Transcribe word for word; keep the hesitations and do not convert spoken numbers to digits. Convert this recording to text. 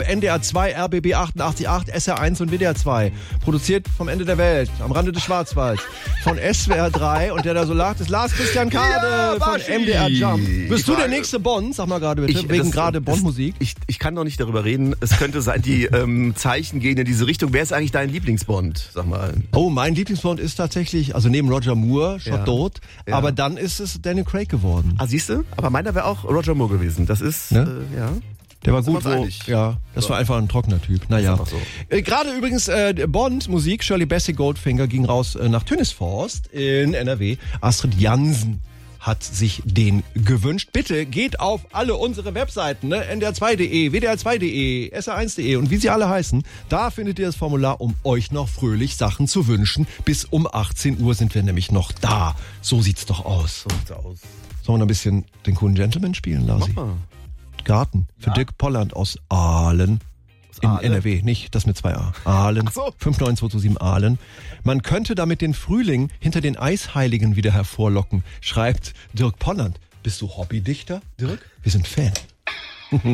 N D R zwei, R B B achtundachtzig Komma acht, S R eins und W D R zwei. Produziert vom Ende der Welt, am Rande des Schwarzwalds. Von S W R drei und der da so lacht, ist Lars Christian Kade Ja, von M D R Jump. Bist du der nächste Bond? Sag mal gerade bitte, Ich- wegen das- gerade das- Bond-Musik. Ich, ich kann noch nicht darüber reden. Es könnte sein, die ähm, Zeichen gehen in diese Richtung. Wer ist eigentlich dein Lieblingsbond? Sag mal. Oh, mein Lieblingsbond ist tatsächlich, also neben Roger Moore, schon Ja. tot, Ja. aber dann ist es Daniel Craig geworden. Ah, siehst du? Aber meiner wäre auch Roger Moore gewesen. Das ist, Ne? äh, ja. Der war Sind gut, wir uns wo, einig? ja, das So. war einfach ein trockener Typ. Naja. Ist einfach so. Äh, Gerade übrigens äh, Bond-Musik, Shirley Bassey Goldfinger ging raus äh, nach Tönisforst in N R W. Astrid Jansen hat sich den gewünscht. Bitte geht auf alle unsere Webseiten, ne? N D R zwei Punkt de, W D R zwei Punkt de, S R eins Punkt de und wie sie alle heißen. Da findet ihr das Formular, um euch noch fröhlich Sachen zu wünschen. Bis um achtzehn Uhr sind wir nämlich noch da. So sieht's doch aus. So sieht's aus. Sollen wir noch ein bisschen den coolen Gentleman spielen, Lasi? Mach mal. Garten für Ja. Dirk Polland aus Aalen in Aale? N R W, nicht das mit zwei A. Aalen, Ach so. fünf neun zwei zwei sieben Aalen. Man könnte damit den Frühling hinter den Eisheiligen wieder hervorlocken, schreibt Dirk Polland. Bist du Hobbydichter, Dirk? Wir sind Fan.